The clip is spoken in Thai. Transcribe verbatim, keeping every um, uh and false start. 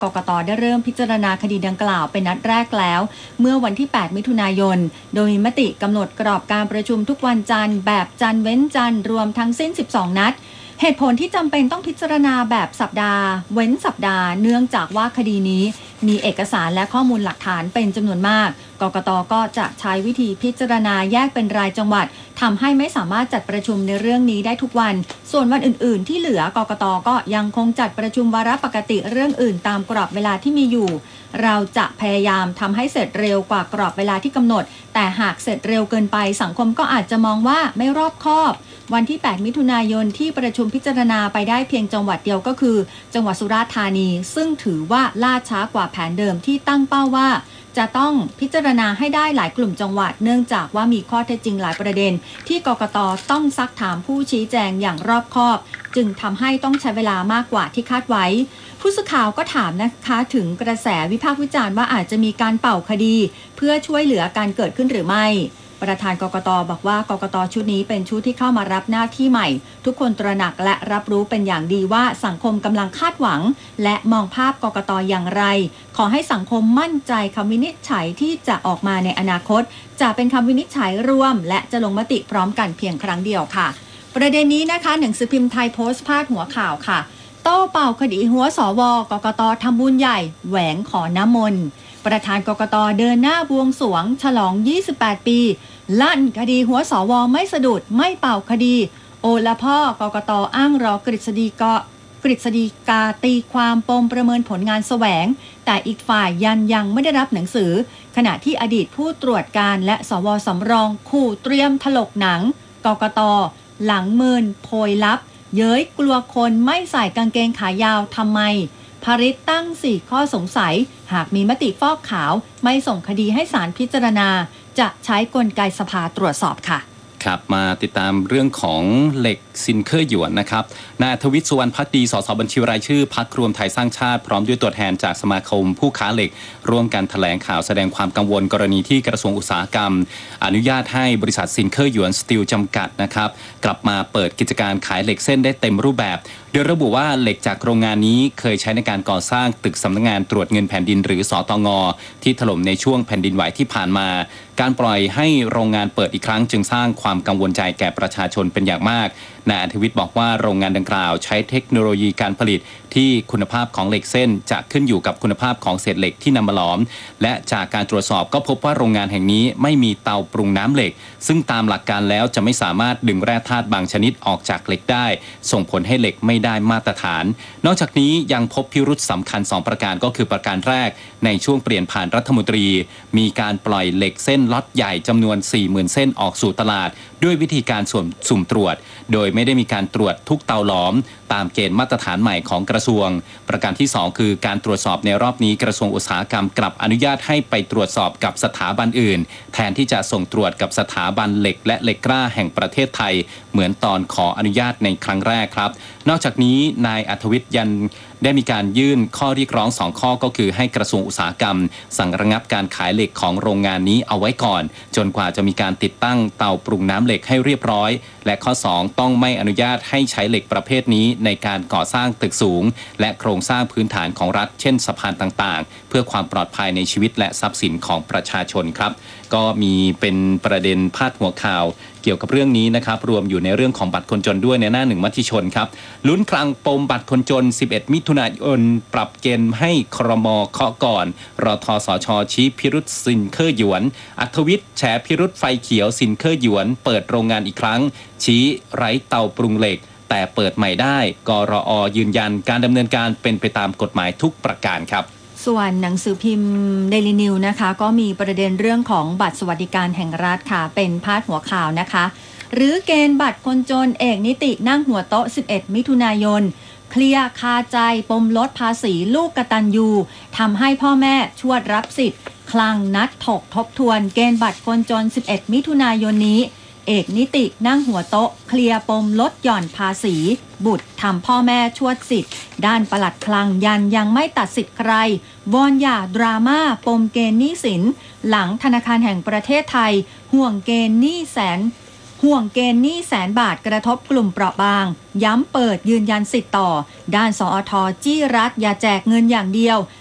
กกต.ได้เริ่มพิจารณาคดีดังกล่าวเป็นนัดแรกแล้วเมื่อวันที่แปดมิถุนายนโดยมีมติกำหนดกรอบการประชุมทุกวันจันทร์แบบจันทร์เว้นจันทร์รวมทั้งสิ้นสิบสองนัดเหตุผลที่จำเป็นต้องพิจารณาแบบสัปดาห์เว้นสัปดาห์เนื่องจากว่าคดีนี้มีเอกสารและข้อมูลหลักฐานเป็นจำนวนมากกกต.ก็จะใช้วิธีพิจารณาแยกเป็นรายจังหวัดทำให้ไม่สามารถจัดประชุมในเรื่องนี้ได้ทุกวันส่วนวันอื่นๆที่เหลือกกต.ก็ยังคงจัดประชุมวาระปกติเรื่องอื่นตามกรอบเวลาที่มีอยู่เราจะพยายามทำให้เสร็จเร็วกว่ากรอบเวลาที่กำหนดแต่หากเสร็จเร็วเกินไปสังคมก็อาจจะมองว่าไม่รอบคอบวันที่แปดมิถุนายนที่ประชุมพิจารณาไปได้เพียงจังหวัดเดียวก็คือจังหวัดสุราษฎร์ธานีซึ่งถือว่าล่าช้ากว่าแผนเดิมที่ตั้งเป้าว่าจะต้องพิจารณาให้ได้หลายกลุ่มจังหวัดเนื่องจากว่ามีข้อเท็จจริงหลายประเด็นที่กกต.ต้องซักถามผู้ชี้แจงอย่างรอบคอบจึงทำให้ต้องใช้เวลามากกว่าที่คาดไว้ผู้สื่อข่าวก็ถามนะคะถึงกระแสวิพากษ์วิจารณ์ว่าอาจจะมีการเป่าคดีเพื่อช่วยเหลือการเกิดขึ้นหรือไม่ประธานกกต.บอกว่ากกต.ชุดนี้เป็นชุดที่เข้ามารับหน้าที่ใหม่ทุกคนตระหนักและรับรู้เป็นอย่างดีว่าสังคมกำลังคาดหวังและมองภาพกกต.อย่างไรขอให้สังคมมั่นใจคำวินิจฉัยที่จะออกมาในอนาคตจะเป็นคำวินิจฉัยรวมและจะลงมติพร้อมกันเพียงครั้งเดียวค่ะประเด็นนี้นะคะหนังสือพิมพ์ไทยโพสต์พาดหัวข่าวค่ะโต้เป่าคดีหัวสวกกต.ทำบุญใหญ่แหวงขอน้ำมนต์ประธานกกต.เดินหน้าบวงสรวงฉลองยี่สิบแปดปีลั่นคดีหัวสวไม่สะดุดไม่เป่าคดีโอละพ่อกกต.อ้างรอกฤษฎีกกฤษฎีกาตีความปมประเมินผลงานแสวงแต่อีกฝ่ายยันยังไม่ได้รับหนังสือขณะที่อดีตผู้ตรวจการและสวสำรองขู่เตรียมถลกหนังกกต.หลังมืนโพยลับเย้ยกลัวคนไม่ใส่กางเกงขายาวทำไมภริษตั้งสี่ข้อสงสัยหากมีมติฟอกขาวไม่ส่งคดีให้ศาลพิจารณาจะใช้กลไกสภาตรวจสอบค่ะครับมาติดตามเรื่องของเหล็กซินเคอร์หยวนนะครับนายทวิตสุวรรณภักดีสสบัญชีรายชื่อพรรครวมไทยสร้างชาติพร้อมด้วยตัวแทนจากสมาคมผู้ค้าเหล็กร่วมกันแถลงข่าวแสดงความกังวลกรณีที่กระทรวงอุตสาหกรรมอนุญาตให้บริษัทซินเคอร์หยวนสตีลจำกัดนะครับกลับมาเปิดกิจการขายเหล็กเส้นได้เต็มรูปแบบโดยระบุว่าเหล็กจากโรงงานนี้เคยใช้ในการก่อสร้างตึกสำนักงานตรวจเงินแผ่นดินหรือสตง.ที่ถล่มในช่วงแผ่นดินไหวที่ผ่านมาการปล่อยให้โรงงานเปิดอีกครั้งจึงสร้างความกังวลใจแก่ประชาชนเป็นอย่างมากนายอธิวิทย์บอกว่าโรงงานดังกล่าวใช้เทคโนโลยีการผลิตที่คุณภาพของเหล็กเส้นจะขึ้นอยู่กับคุณภาพของเศษเหล็กที่นำมาหลอมและจากการตรวจสอบก็พบว่าโรงงานแห่งนี้ไม่มีเตาปรุงน้ำเหล็กซึ่งตามหลักการแล้วจะไม่สามารถดึงแร่ธาตุบางชนิดออกจากเหล็กได้ส่งผลให้เหล็กไม่ได้มาตรฐานนอกจากนี้ยังพบพิรุธสำคัญสองประการก็คือประการแรกในช่วงเปลี่ยนผ่านรัฐมนตรีมีการปล่อยเหล็กเส้นล็อตใหญ่จำนวน สี่หมื่น เส้นออกสู่ตลาดด้วยวิธีการสุ่มตรวจโดยไม่ได้มีการตรวจทุกเตาหลอมตามเกณฑ์มาตรฐานใหม่ของกระทรวงประการที่สองคือการตรวจสอบในรอบนี้กระทรวงอุตสาหกรรมกลับอนุญาตให้ไปตรวจสอบกับสถาบันอื่นแทนที่จะส่งตรวจกับสถาบันเหล็กและเหล็กกล้าแห่งประเทศไทยเหมือนตอนขออนุญาตในครั้งแรกครับนอกจากนี้นายอัธวิทย์ยันได้มีการยื่นข้อเรียกร้องสองข้อก็คือให้กระทรวงอุตสาหกรรมสั่งระงับการขายเหล็กของโรงงานนี้เอาไว้ก่อนจนกว่าจะมีการติดตั้งเตาปรุงน้ำเหล็กให้เรียบร้อยและข้อสองต้องไม่อนุญาตให้ใช้เหล็กประเภทนี้ในการก่อสร้างตึกสูงและโครงสร้างพื้นฐานของรัฐเช่นสะพานต่างๆเพื่อความปลอดภัยในชีวิตและทรัพย์สินของประชาชนครับก็มีเป็นประเด็นพาดหัวข่าวเกี่ยวกับเรื่องนี้นะครับรวมอยู่ในเรื่องของบัตรคนจนด้วยในหน้าหนึ่งมติชนครับลุ้นคลังปมบัตรคนจนสิบเอ็ดมิถุนายนปรับเกณฑ์ให้ครม.เคาะก่อนรทสช.ชี้พิรุษซินเคอร์หยวนอัธวิทย์แฉพิรุษไฟเขียวซินเคอร์หยวนเปิดโรงงานอีกครั้งชี้ไร้เตาปรุงเหล็กแต่เปิดใหม่ได้กรอ.ยืนยันการดำเนินการเป็นไปตามกฎหมายทุกประการครับส่วนหนังสือพิมพ์ Daily News นะคะก็มีประเด็นเรื่องของบัตรสวัสดิการแห่งรัฐค่ะเป็นพาดหัวข่าวนะคะหรือเกณฑ์บัตรคนจนเอกนิตินั่งหัวโต๊ะสิบเอ็ดมิถุนายนเคลียร์คาใจปมลดภาษีลูกกตัญญูทำให้พ่อแม่ชวดรับสิทธิ์คลังนัดถกทบทวนเกณฑ์บัตรคนจนสิบเอ็ดมิถุนายนนี้เอกนิตินั่งหัวโต๊ะเคลียร์ปมลดหย่อนภาษีบุตรทำพ่อแม่ชวดสิทธิ์ด้านปลัดคลังยันยังไม่ตัดสิทธิ์ใครวอนอย่าดราม่าปมเกณฑ์หนี้สินหลังธนาคารแห่งประเทศไทยห่วงเกณฑ์หนี้แสนห่วงเกณฑ์หนี้แสนบาทกระทบกลุ่มเปราะบาง ย้ำเปิดยืนยันสิทธิ์ต่อด้านสอทจี้รัฐอย่าแจกเงินอย่างเดียว